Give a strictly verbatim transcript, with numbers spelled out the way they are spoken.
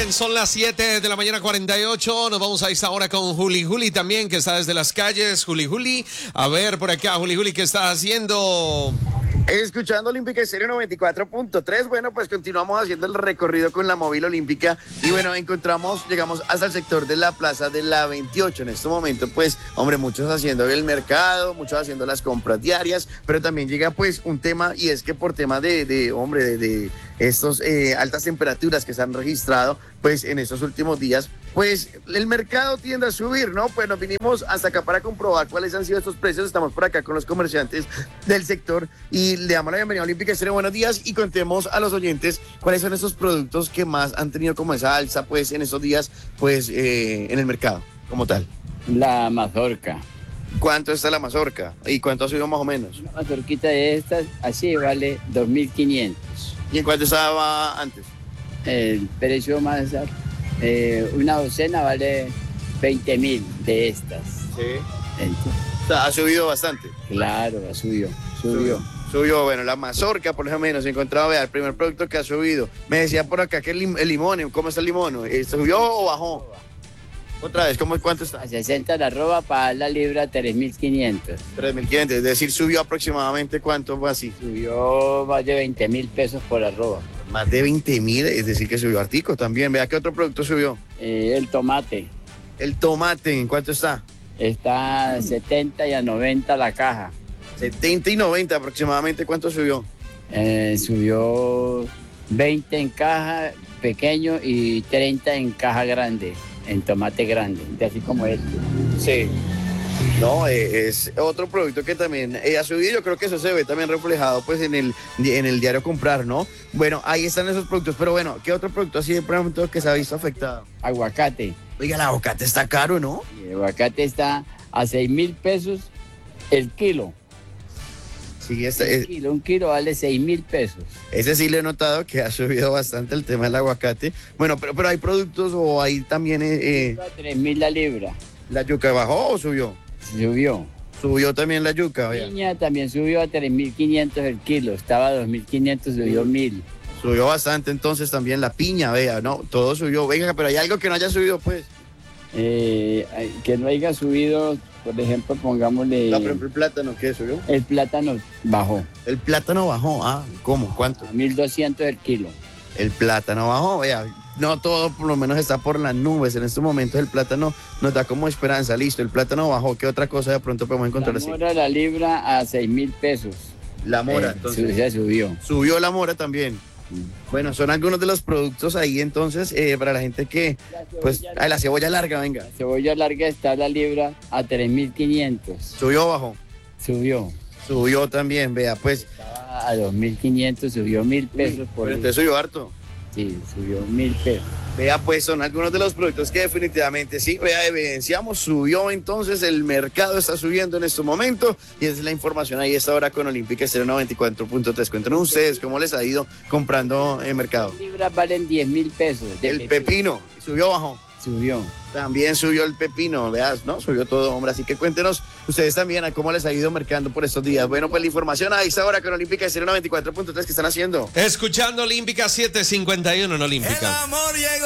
Bien, son las siete de la mañana cuarenta y ocho. Nos vamos a esta hora con Juli Juli también, que está desde las calles. Juli Juli, a ver por acá, Juli Juli, ¿qué está haciendo? Escuchando Olímpica Estéreo noventa y cuatro punto tres. Bueno, pues continuamos haciendo el recorrido con la móvil olímpica y bueno, encontramos, llegamos hasta el sector de la plaza de la veintiocho. En este momento, pues, hombre, muchos haciendo el mercado, muchos haciendo las compras diarias, pero también llega pues un tema, y es que por tema de, de hombre, de, de estos eh, altas temperaturas que se han registrado, pues en estos últimos días, pues el mercado tiende a subir, ¿no? Pues nos vinimos hasta acá para comprobar cuáles han sido estos precios. Estamos por acá con los comerciantes del sector y le damos la bienvenida a Olímpica Estéreo. Buenos días, y contemos a los oyentes cuáles son esos productos que más han tenido como esa alza, pues en estos días, pues eh, en el mercado como tal. La mazorca. ¿Cuánto está la mazorca? ¿Y cuánto ha subido más o menos? Una mazorquita de estas, así vale dos mil quinientos. ¿Y en cuánto estaba antes? El precio más, eh, una docena vale veinte mil de estas. Sí. Entonces, O sea, ha subido bastante. claro, subió, subió. Subió, bueno, la mazorca, por lo menos, encontraba, vea, el primer producto que ha subido. Me decía por acá que el, lim- el limón, ¿cómo está el limón? Eh, ¿Subió o bajó? Otra vez, ¿cómo, ¿cuánto está? A sesenta la arroba, para la libra tres mil quinientos. tres mil quinientos, es decir, subió aproximadamente, ¿cuánto fue así? Subió más de veinte mil pesos por arroba. Más de veinte mil, es decir, que subió artico también. Vea, ¿qué otro producto subió? Eh, el tomate El tomate, ¿en cuánto está? está a setenta y a noventa la caja. setenta y noventa aproximadamente, ¿cuánto subió? Eh, subió veinte en caja pequeño y treinta en caja grande, en tomate grande, de así como este. Sí. No, eh, es otro producto que también eh, ha subido. Yo creo que eso se ve también reflejado pues en el, en el diario comprar, ¿no? Bueno, ahí están esos productos, pero bueno, ¿qué otro producto así de pronto que se ha visto afectado? Aguacate. Oiga, el aguacate está caro, ¿no? Y el aguacate está a seis mil pesos el kilo. Sí, este, Un eh, kilo, un kilo vale seis mil pesos. ese sí le he notado que ha subido bastante el tema del aguacate. Bueno, pero, pero hay productos o hay también eh, eh, A tres mil la libra. la yuca bajó o subió. Subió. Subió también la yuca, vea. Piña también subió a tres mil quinientos el kilo. Estaba a dos mil quinientos, subió mil. Subió bastante entonces también la piña, vea, ¿no? Todo subió. Venga, pero hay algo que no haya subido, pues. Eh, que no haya subido, por ejemplo, pongámosle. La, por ejemplo, el plátano, ¿qué subió? El plátano bajó El plátano bajó, ah, ¿cómo? ¿Cuánto? a mil doscientos el kilo. El plátano bajó, vea. No todo por lo menos está por las nubes. En estos momentos el plátano nos da como esperanza. Listo, el plátano bajó. ¿Qué otra cosa de pronto podemos encontrar La así? mora la libra a seis mil pesos. La mora, Eh, entonces. se subió. Subió la mora también. Bueno, son algunos de los productos ahí entonces eh, para la gente que, pues, ah, la cebolla larga, venga. La cebolla larga está la libra a tres mil quinientos. Subió o bajó. Subió. Subió también, vea, pues. Estaba a dos mil quinientos, subió mil pesos por Pero libra. entonces subió harto. Sí, subió mil pesos. Vea, pues son algunos de los productos que definitivamente sí, vea, evidenciamos, subió entonces, el mercado está subiendo en este momento y esa es la información ahí a esta hora con Olímpica Estéreo noventa y cuatro punto tres. Cuéntenos ustedes cómo les ha ido comprando en mercado. Las libras valen diez mil pesos. de El pepino, subió o bajó. Subió. También subió el pepino, veas, ¿no? Subió todo, hombre. Así que cuéntenos ustedes también a cómo les ha ido mercando por estos días. Bueno, pues la información a esta hora con Olímpica Estéreo noventa y cuatro punto tres que están haciendo. Escuchando Olímpica siete cincuenta y uno en Olímpica.